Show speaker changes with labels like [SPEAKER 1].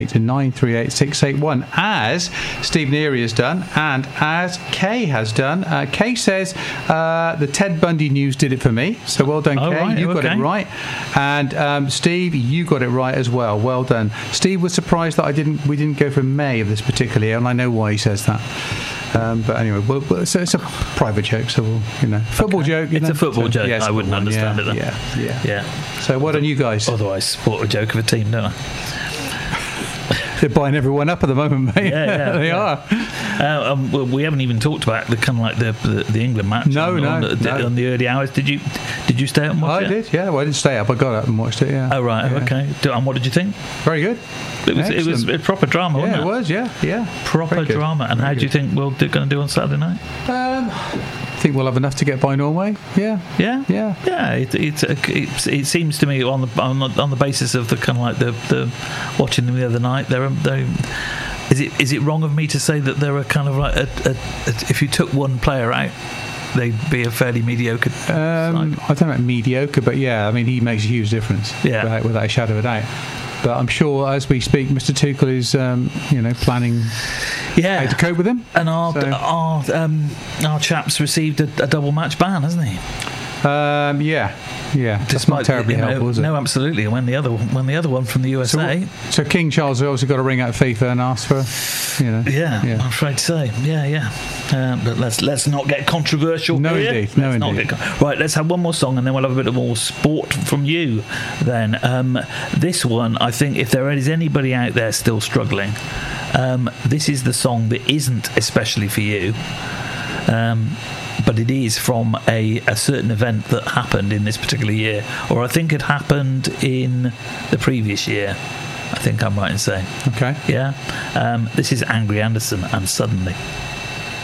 [SPEAKER 1] to 938681, as Steve Neary has done and as Kay has done. Kay says the Ted Bundy news did it for me, so well done, Kay.
[SPEAKER 2] Right,
[SPEAKER 1] you got it right. And Steve, you got it right as well. Well done. Steve was surprised that we didn't go for May of this particular year, and I know why he says that. But anyway, so it's a private joke, so football joke.
[SPEAKER 2] It's a football joke.
[SPEAKER 1] Yeah,
[SPEAKER 2] I wouldn't understand it then.
[SPEAKER 1] Yeah. So well done, you guys.
[SPEAKER 2] Otherwise, support a joke of a team, don't I?
[SPEAKER 1] They're buying everyone up at the moment, mate.
[SPEAKER 2] Yeah,
[SPEAKER 1] they are.
[SPEAKER 2] Well, we haven't even talked about the kind of like the England match.
[SPEAKER 1] No.
[SPEAKER 2] On the early hours. Did you stay up and watch it?
[SPEAKER 1] I did. Yeah. Well, I didn't stay up. I got up and watched it. Yeah.
[SPEAKER 2] Oh right. Yeah. Okay. And what did you think?
[SPEAKER 1] Very good.
[SPEAKER 2] It was a proper drama, wasn't it?
[SPEAKER 1] Yeah, it was. Yeah.
[SPEAKER 2] Proper drama. And how do you think we're going to do on Saturday night?
[SPEAKER 1] I think we'll have enough to get by Norway. Yeah.
[SPEAKER 2] It seems to me on the basis of the kind of like the watching them the other night. Is it wrong of me to say that they're a kind of like if you took one player out, they'd be a fairly mediocre side?
[SPEAKER 1] I don't know about mediocre, but yeah, I mean he makes a huge difference. Yeah. Without a shadow of a doubt. But I'm sure as we speak, Mr. Tuchel is planning how to cope with him.
[SPEAKER 2] And our chap's received a double match ban, hasn't he?
[SPEAKER 1] Yeah. That's not terribly helpful, is it?
[SPEAKER 2] No, absolutely. And when the other one from the USA.
[SPEAKER 1] So King Charles has obviously got to ring out FIFA and ask for,
[SPEAKER 2] Yeah, I'm afraid to say. Yeah. But let's not get controversial.
[SPEAKER 1] No, indeed.
[SPEAKER 2] Right, let's have one more song and then we'll have a bit more sport from you. Then this one, I think, if there is anybody out there still struggling, this is the song that isn't especially for you. But it is from a certain event that happened in this particular year, or I think it happened in the previous year. I think I'm right in saying.
[SPEAKER 1] Okay.
[SPEAKER 2] Yeah. This is Angry Anderson and Suddenly.